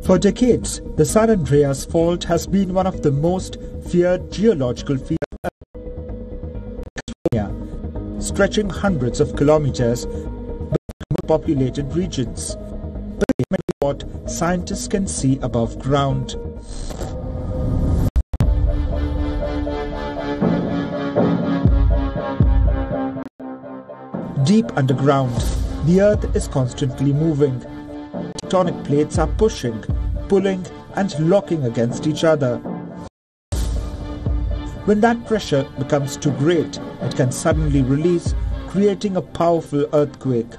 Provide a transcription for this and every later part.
For decades, the San Andreas Fault has been one of the most feared geological features of California, stretching hundreds of kilometers between populated regions. But mainly what scientists can see above ground. Deep underground, the Earth is constantly moving. Tectonic plates are pushing, pulling, and locking against each other. When that pressure becomes too great, it can suddenly release, creating a powerful earthquake.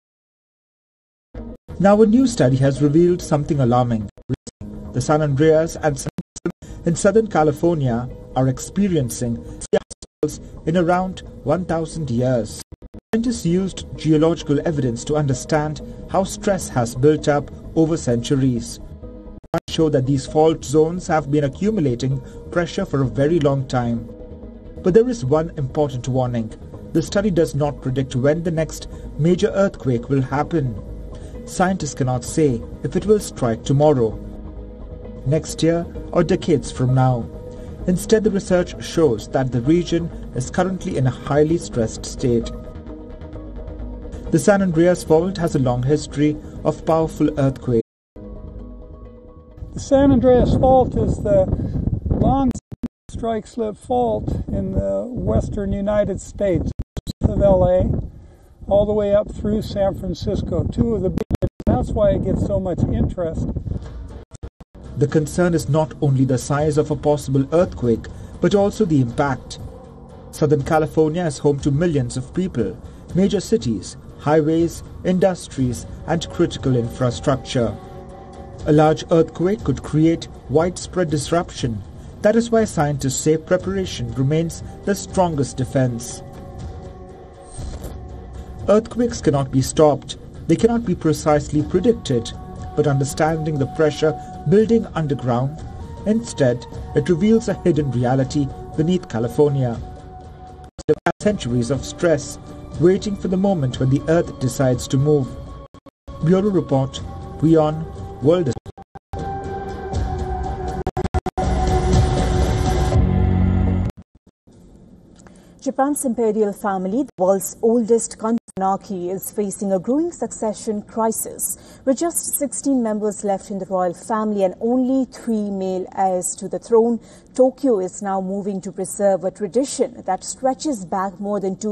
Now, a new study has revealed something alarming. The San Andreas and in Southern California are experiencing cycles in around 1,000 years. Scientists used geological evidence to understand how stress has built up over centuries. They show that these fault zones have been accumulating pressure for a very long time. But there is one important warning. The study does not predict when the next major earthquake will happen. Scientists cannot say if it will strike tomorrow, next year, or decades from now. Instead, the research shows that the region is currently in a highly stressed state. The San Andreas Fault has a long history of powerful earthquakes. The San Andreas Fault is the long strike-slip fault in the western United States, south of LA, all the way up through San Francisco. Two of the biggest, that's why it gets so much interest. The concern is not only the size of a possible earthquake, but also the impact. Southern California is home to millions of people, major cities, highways, industries, and critical infrastructure. A large earthquake could create widespread disruption. That is why scientists say preparation remains the strongest defense. Earthquakes cannot be stopped. They cannot be precisely predicted. But understanding the pressure building underground, instead, it reveals a hidden reality beneath California. There are centuries of stress, waiting for the moment when the Earth decides to move. Bureau Report, WION, World. Japan's imperial family, the world's oldest country monarchy, is facing a growing succession crisis. With just 16 members left in the royal family and only 3 male heirs to the throne, Tokyo is now moving to preserve a tradition that stretches back more than 2